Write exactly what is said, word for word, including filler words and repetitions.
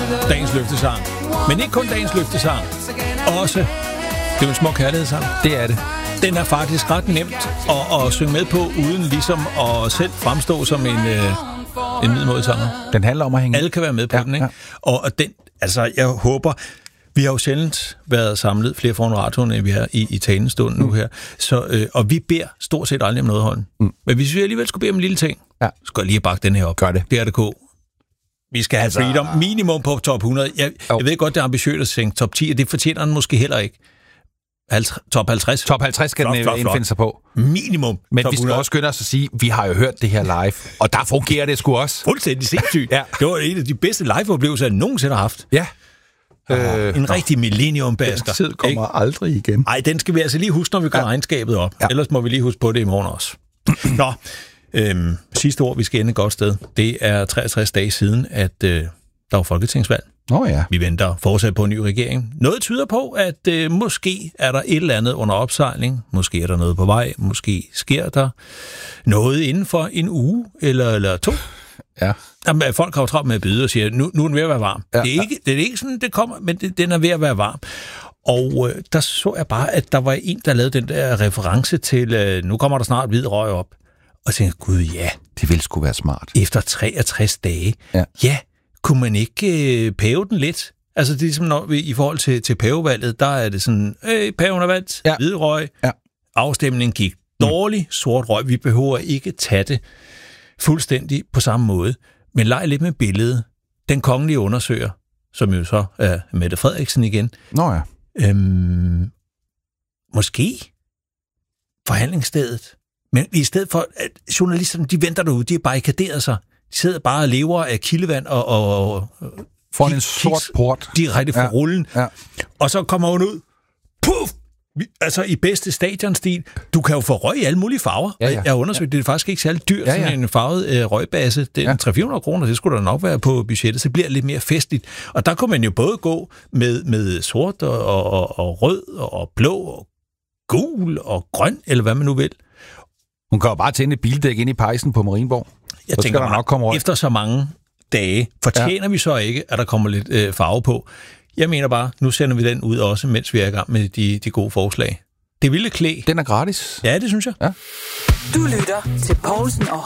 dagens løftesang. Men ikke kun dagens løftesang. Også, det er jo en smuk kærlighedssang. Det er det. Den er faktisk ret nemt at, at synge med på, uden ligesom at selv fremstå som en, øh, en middelmådig sanger. Den handler om at hænge. Alle kan være med på ja, den, ikke? Ja. Og, og den, altså, jeg håber... Vi har jo sjældent været samlet flere foran radioen, end vi er i, i talenstunden mm. nu her. Så, øh, og vi beder stort set aldrig om noget, Holm. Mm. Men hvis vi alligevel skulle bede om en lille ting, ja. så skal jeg lige bakke den her op. Gør det. D R D K. Vi skal have altså... freedom minimum på top hundrede. Jeg, jeg ved godt, det er ambitiøst at sænke top ti, og det fortjener den måske heller ikke. halvtreds, top halvtreds. Top halvtreds skal flot, den flot, indfinde sig på. Minimum. Men vi skal også skynde os at sige, at vi har jo hørt det her live, og der fungerer det sgu også. Fuldstændig sindssygt. Ja. Det var en af de bedste live-oplevelser, jeg nogensinde har haft. Ja. Øh, en rigtig millennium-basker. Den tid kommer ikke? aldrig igen. Nej, den skal vi altså lige huske, når vi gør ja. regnskabet op. Ja. Ellers må vi lige huske på det i morgen også. Nå, øhm, sidste ord, vi skal ende et godt sted. Det er treogtres dage siden, at øh, der var folketingsvalg. Nå ja. Vi venter fortsat på en ny regering. Noget tyder på, at øh, måske er der et eller andet under opsejling. Måske er der noget på vej. Måske sker der noget inden for en uge eller, eller to. Ja. Jamen, folk har jo travlt med at byde og siger, nu, nu er den ved at være varm. Ja, det, er ikke, det er ikke sådan, det kommer, men det, den er ved at være varm. Og øh, der så jeg bare, at der var en, der lavede den der reference til, øh, nu kommer der snart hvid røg op. Og så tænkte gud ja. Det ville sgu være smart. Efter treogtres dage. Ja, ja kunne man ikke øh, pæve den lidt? Altså det er ligesom, når vi, i forhold til, til pavevalget, der er det sådan, øh, paven er valgt, ja. hvid røg, ja. afstemningen gik dårlig, sort røg. Vi behøver ikke tage det fuldstændig på samme måde. Men leg lidt med billedet. Den kongelige undersøger, som jo så er Mette Frederiksen igen. Nå ja. Øhm, måske forhandlingsstedet. Men i stedet for, at journalisterne, de venter derude, de er barrikaderet sig. De sidder bare og lever af kildevand og... og, og foran en sort port. Direkte for ja. rullen. Ja. Og så kommer hun ud. Puff! Altså i bedste stadionstil. Du kan jo få røg i alle mulige farver. Ja, ja. Jeg har undersøgt, ja. det er faktisk ikke særlig dyrt, ja, ja. sådan en farvet øh, røgbase. Det er ja. tre hundrede til fire hundrede kroner, det skulle der nok være på budgettet, så bliver det lidt mere festligt. Og der kunne man jo både gå med, med sort og, og, og rød og blå og gul og grøn, eller hvad man nu vil. Hun kan jo bare tænde et bildæk ind i pejsen på Marienborg. Jeg så tænker, der nok komme efter så mange dage, fortjener ja. vi så ikke, at der kommer lidt øh, farve på. Jeg mener bare, nu sender vi den ud også, mens vi er i gang med de, de gode forslag. Det ville klæ. Den er gratis. Ja, det synes jeg. Ja. Du lytter til Poulsen og